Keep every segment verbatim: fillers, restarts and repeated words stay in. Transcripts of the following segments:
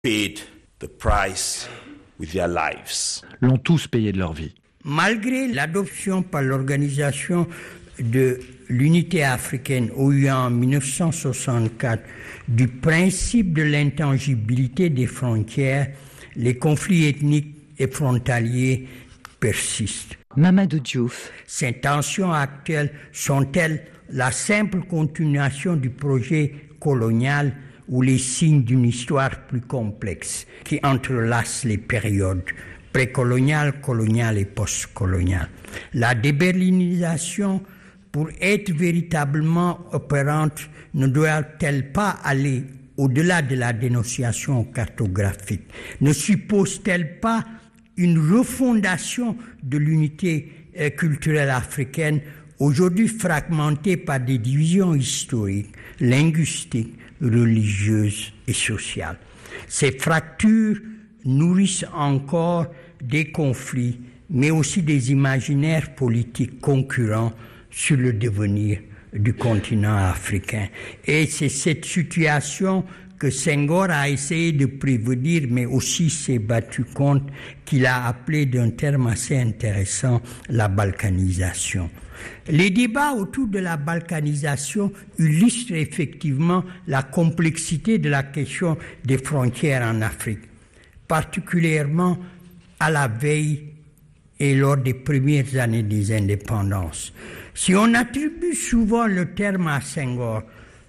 paid the price with their lives. L'ont tous payé de leur vie. Malgré l'adoption par l'Organisation de l'Unité africaine O U A en dix-neuf cent soixante-quatre du principe de l'intangibilité des frontières, les conflits ethniques et frontaliers persistent. Mamadou Diouf. Ces tensions actuelles sont-elles la simple continuation du projet colonial ou les signes d'une histoire plus complexe qui entrelace les périodes précoloniales, coloniales et postcoloniales? La déberlinisation, pour être véritablement opérante, ne doit-elle pas aller au-delà de la dénonciation cartographique? Ne suppose-t-elle pas une refondation de l'unité euh, culturelle africaine, aujourd'hui fragmentée par des divisions historiques, linguistiques, religieuses et sociales? Ces fractures nourrissent encore des conflits, mais aussi des imaginaires politiques concurrents sur le devenir du continent africain. Et c'est cette situation que Senghor a essayé de prévenir, mais aussi s'est battu contre, qu'il a appelé d'un terme assez intéressant la balkanisation. Les débats autour de la balkanisation illustrent effectivement la complexité de la question des frontières en Afrique, particulièrement à la veille et lors des premières années des indépendances. Si on attribue souvent le terme à Senghor,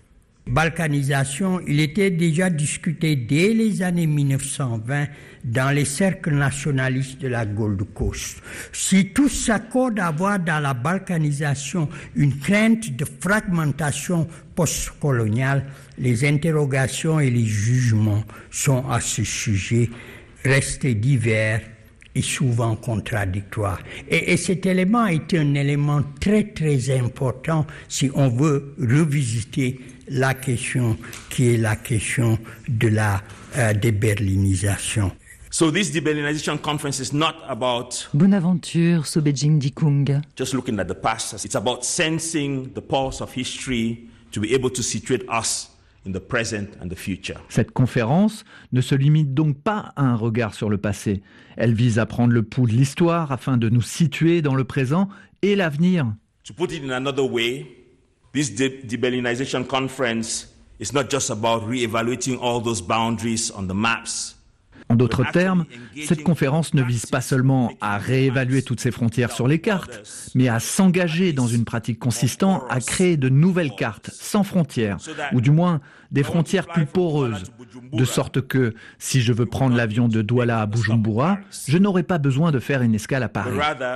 balkanisation, il était déjà discuté dès les années dix-neuf cent vingt dans les cercles nationalistes de la Gold Coast. Si tous s'accordent à voir dans la balkanisation une crainte de fragmentation postcoloniale, les interrogations et les jugements sont à ce sujet restés divers et souvent contradictoires. Et, et cet élément est un élément très très important si on veut revisiter la question qui est la question de la euh, déberlinisation. So this deberlinization conference is not about Bonaventure Sobejing Dikung. just looking at the past. It's about sensing the pulse of history to be able to situate us in the present and the future. Cette conférence ne se limite donc pas à un regard sur le passé. Elle vise à prendre le pouls de l'histoire afin de nous situer dans le présent et l'avenir. To put it in another way, this de- deberlinization conference is not just about re-evaluating all those boundaries on the maps. En d'autres termes, cette conférence ne vise pas seulement à réévaluer toutes ces frontières sur les cartes, mais à s'engager dans une pratique consistant à créer de nouvelles cartes sans frontières, ou du moins des frontières plus poreuses, de sorte que, si je veux prendre l'avion de Douala à Bujumbura, je n'aurai pas besoin de faire une escale à Paris.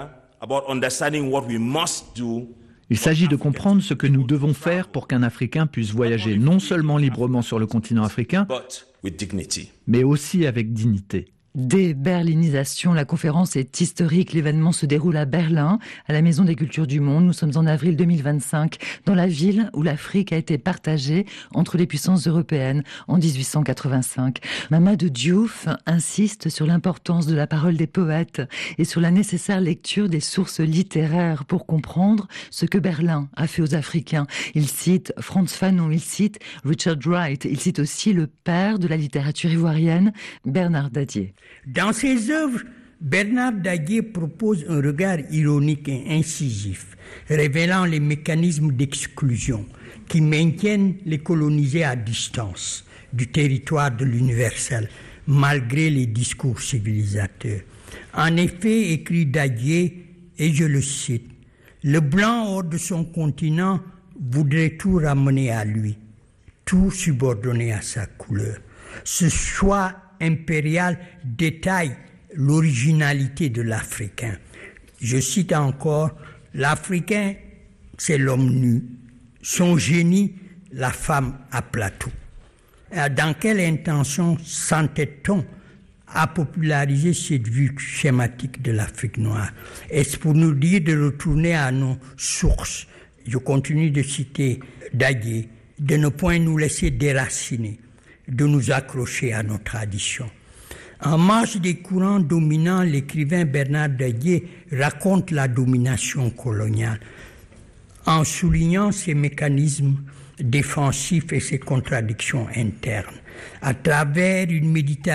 Il s'agit de comprendre ce que nous devons faire pour qu'un Africain puisse voyager non seulement librement sur le continent africain, mais aussi avec dignité. Déberlinisation, la conférence est historique. L'événement se déroule à Berlin, à la Maison des Cultures du Monde. Nous sommes en avril deux mille vingt-cinq, dans la ville où l'Afrique a été partagée entre les puissances européennes en dix-huit cent quatre-vingt-cinq. Mamadou Diouf insiste sur l'importance de la parole des poètes et sur la nécessaire lecture des sources littéraires pour comprendre ce que Berlin a fait aux Africains. Il cite Frantz Fanon, il cite Richard Wright, il cite aussi le père de la littérature ivoirienne, Bernard Dadier. Dans ses œuvres, Bernard Dadier propose un regard ironique et incisif, révélant les mécanismes d'exclusion qui maintiennent les colonisés à distance du territoire de l'universel, malgré les discours civilisateurs. En effet, écrit Dadier, et je le cite, « Le blanc hors de son continent voudrait tout ramener à lui, tout subordonner à sa couleur. Ce choix impérial détaille l'originalité de l'Africain. Je cite encore, l'Africain, c'est l'homme nu, son génie, la femme à plateau. Dans quelle intention s'entête-t-on à populariser cette vue schématique de l'Afrique noire? Est-ce pour nous dire de retourner à nos sources? Je continue de citer Dadier, de ne point nous laisser déraciner, de nous accrocher à nos traditions. En marge des courants dominants, l'écrivain Bernard Dadier raconte la domination coloniale. En soulignant ces mécanismes, défensif et ses contradictions internes. À travers une méditation